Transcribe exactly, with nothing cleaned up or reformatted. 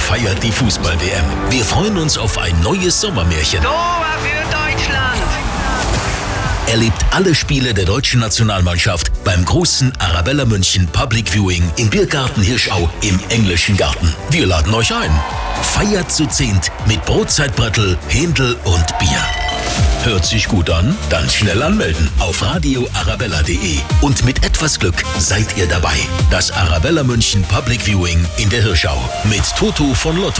feiert die Fußball-W M. Wir freuen uns auf ein neues Sommermärchen. Tor für Deutschland! Erlebt alle Spiele der deutschen Nationalmannschaft beim großen Arabella München Public Viewing im Biergarten Hirschau im Englischen Garten. Wir laden euch ein. Feiert zu zehnt mit Brotzeitbrettel, Händel und Bier. Hört sich gut an? Dann schnell anmelden auf radio arabella punkt de. Und mit etwas Glück seid ihr dabei. Das Arabella München Public Viewing in der Hirschau mit Toto von Lotto.